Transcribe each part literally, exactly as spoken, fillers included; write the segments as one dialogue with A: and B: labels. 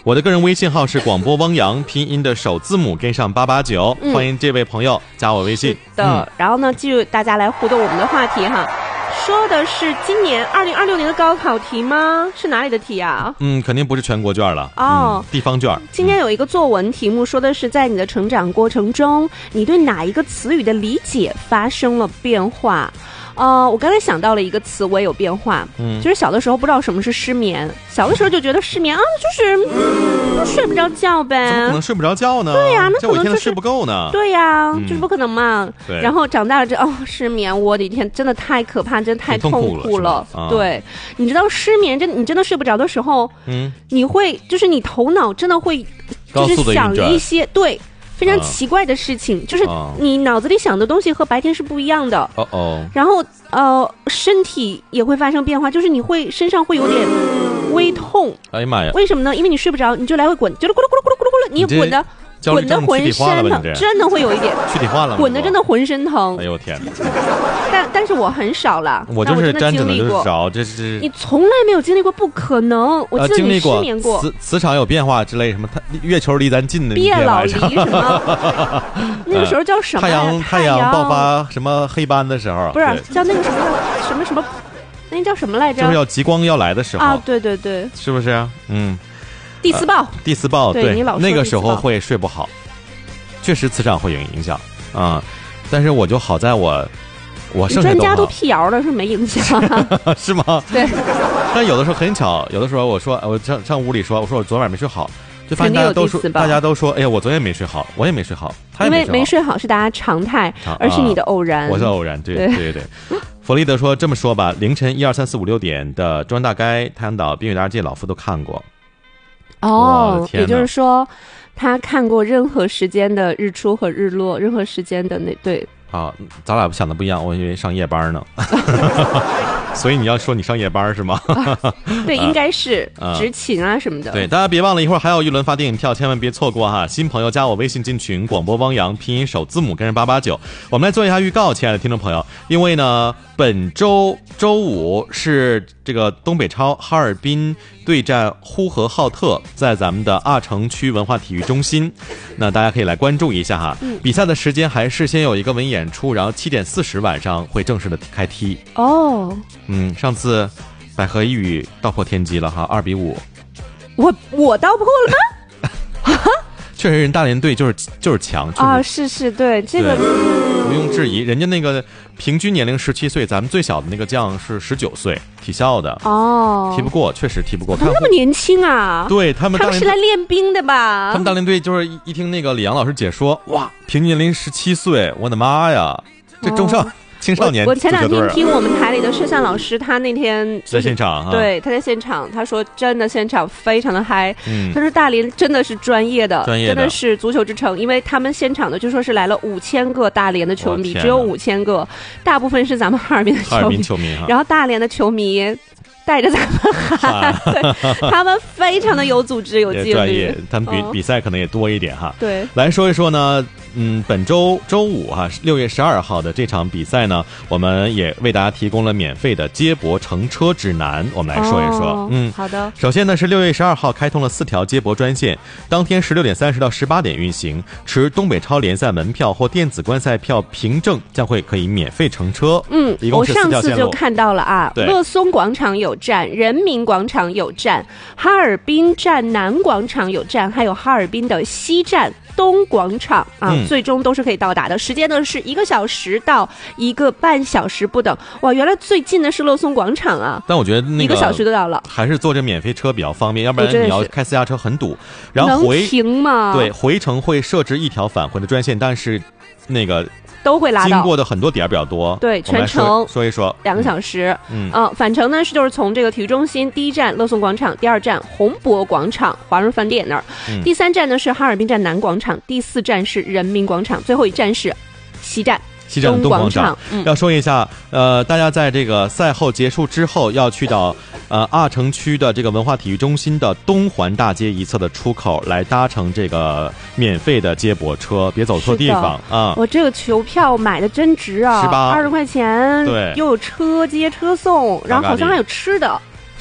A: 我的个人微信号是广播汪洋，拼音的首字母跟上八八九，欢迎这位朋友加我微信。
B: 的、嗯，然后呢，继续大家来互动我们的话题哈。说的是今年二零二六年的高考题吗？是哪里的题啊？
A: 嗯，肯定不是全国卷了
B: 哦、
A: 嗯，地方卷。
B: 今天有一个作文题目，说的是在你的成长过程中，你对哪一个词语的理解发生了变化？呃，我刚才想到了一个词，我也有变化。嗯，就是小的时候不知道什么是失眠，小的时候就觉得失眠啊，就是嗯睡不着觉呗。
A: 怎么可能睡不着觉呢？
B: 对呀、啊，那可能就是
A: 我一天睡不够呢。
B: 对呀、啊，
A: 嗯、
B: 就是不可能嘛。
A: 对。
B: 然后长大了之后，哦，失眠，我的天，真的太可怕，真的太痛苦了。
A: 了
B: 对，啊、你知道失眠，真你真的睡不着的时候，嗯，你会就是你头脑真的会就是想一些对。非常奇怪的事情、嗯、就是你脑子里想的东西和白天是不一样的哦哦，然后呃身体也会发生变化，就是你会身上会有点微痛。哎呀妈呀！为什么呢？因为你睡不着，你就来回滚，就是咕噜咕噜咕噜咕噜咕噜，你滚的滚的浑身疼，真的会有一点
A: 躯体化了，
B: 滚的真的浑身疼。
A: 哎呦天哪！
B: 但但是我很少了，
A: 我就是真
B: 的经历过，
A: 少，这是
B: 你从来没有经历过，不可能。我记得你失眠过，
A: 磁磁场有变化之类什么，它月球离咱近的，
B: 别老离什么？那个时候叫什么？
A: 太阳太阳爆发什么黑斑的时候，
B: 不是叫那个什么什么什么，那叫什么来着？
A: 就是要极光要来的时候
B: 啊！对对对，
A: 是不是？嗯。
B: 第四报，
A: 第四报，
B: 对，你老
A: 那个时候会睡不好，确实磁场会有影响啊、嗯。但是我就好在我，我剩下
B: 专家都辟谣了，是没影响，
A: 是吗？
B: 对。
A: 但有的时候很巧，有的时候我说我上上屋里说，我说我昨晚没睡好，就发现大家都说，大家都说，哎呀，我昨天没睡好，我也没睡好，他也没睡好。
B: 因为没睡好是大家常态，而是你的偶然。
A: 啊、我是偶然，对对对对。弗利德说这么说吧，凌晨一二三四五六点的中央大街、太阳岛、滨海大街，老夫都看过。
B: 哦，也就是说，他看过任何时间的日出和日落，任何时间的那对。
A: 啊，咱俩想的不一样，我以为上夜班呢。所以你要说你上夜班是吗？
B: 啊、对，应该是执勤啊什么的。
A: 对，大家别忘了，一会儿还有一轮发电影票，千万别错过哈！新朋友加我微信进群，广播汪洋，拼音首字母跟着八八九。我们来做一下预告，亲爱的听众朋友，因为呢，本周周五是这个东北超哈尔滨对战呼和浩特，在咱们的阿城区文化体育中心，那大家可以来关注一下哈。嗯、比赛的时间还是先有一个文艺演出，然后七点四十晚上会正式的开踢。
B: 哦。
A: 嗯，上次百合一语道破天机了哈，二比五。
B: 我我道破了吗？
A: 确实，人大连队就是就是强
B: 啊！是是，对这个
A: 毋庸置疑。人家那个平均年龄十七岁，咱们最小的那个将是十九岁，体校的
B: 哦，
A: 踢不过，确实踢不过。
B: 他们那么年轻啊？
A: 对他们，
B: 他们是来练兵的吧？
A: 他们大连队就是一一听那个李阳老师解说，哇，平均年龄十七岁，我的妈呀，这中上。哦青少年，
B: 我前两天听我们台里的摄像老师，他那天、就是、
A: 在现场，
B: 对，他在现场，他说真的现场非常的嗨、嗯，他说大连真的是专业的，
A: 专业的
B: 真的是足球之城，因为他们现场的就说是来了五千个大连的球迷，只有五千个，大部分是咱们哈尔滨的球迷，
A: 哈尔滨球迷，
B: 然后大连的球迷。带着咱们喊，对，他们非常的有组织、有纪律，
A: 专业，他们比、嗯、比赛可能也多一点哈。
B: 对，
A: 来说一说呢，嗯，本周周五哈，六月十二号的这场比赛呢，我们也为大家提供了免费的接驳乘车指南，我们来说一说。
B: 哦、
A: 嗯，
B: 好的。
A: 首先呢是六月十二号开通了四条接驳专线，当天十六点三十到十八点运行，持东北超联赛门票或电子观赛票凭证将会可以免费乘车。
B: 嗯，
A: 一共是四条线路。
B: 我上次就看到了啊，乐松广场有站，人民广场有站，哈尔滨站南广场有站，还有哈尔滨的西站东广场啊、嗯，最终都是可以到达的。时间呢是一个小时到一个半小时不等。哇，原来最近的是乐松广场啊！
A: 但我觉得那个
B: 一个小时就到了，
A: 还是坐这免费车比较方便，要不然你要开私家车很堵。然后回
B: 能停吗？
A: 对，回程会设置一条返回的专线，但是那个。
B: 都会拉到
A: 经过的很多点比较多，
B: 对，全程
A: 说一说
B: 两个小时。
A: 嗯，
B: 呃，返程呢是就是从这个体育中心第一站乐松广场，第二站红博广场华润饭店那儿、嗯，第三站呢是哈尔滨站南广场，第四站是人民广场，最后一站是西站。
A: 西站东广场、
B: 嗯、
A: 要说一下，呃，大家在这个赛后结束之后，要去到呃阿城区的这个文化体育中心的东环大街一侧的出口来搭乘这个免费的接驳车，别走错地方啊！
B: 我这个球票买的真值啊，
A: 是吧？
B: 二十块钱，
A: 对，
B: 又有车接车送，然后好像还有吃的。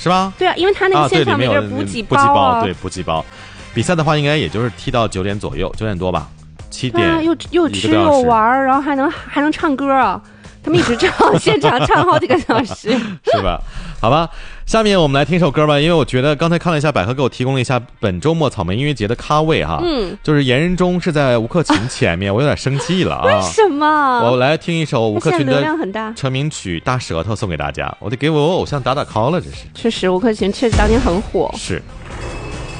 A: 是吧？
B: 对啊，因为他那个现场里面补给包、啊
A: 补给包，对补给包。比赛的话，应该也就是踢到九点左右，九点多吧，七点、
B: 啊、又又吃又玩，然后还能还能唱歌啊！他们一直唱，现场唱好几个小时，
A: 是吧？好吧，下面我们来听首歌吧，因为我觉得刚才看了一下百合，给我提供了一下本周末草莓音乐节的咖位哈，
B: 嗯，
A: 就是言人中是在吴克群前面，我有点生气了啊！
B: 为什么？
A: 我来听一首吴克群的
B: 成
A: 名曲《大舌头》送给大家，我得给我偶像打打 call 了，这是。
B: 确实，吴克群确实当年很火。
A: 是。